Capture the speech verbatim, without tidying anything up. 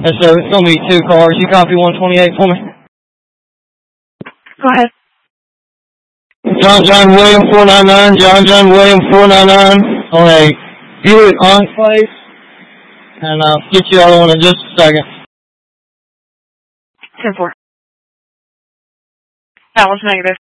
Yes, sir. It's going to be two cars. You copy one twenty-eight for me? Go ahead. John John William four ninety-nine. John John William four ninety-nine on a Buick Enclave. And I'll get you the other one in just a second. ten four. That one's negative.